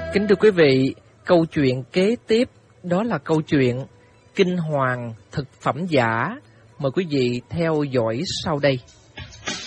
Kính thưa quý vị, câu chuyện kế tiếp đó là câu chuyện Kinh Hoàng Thực Phẩm Giả. Mời quý vị theo dõi sau đây.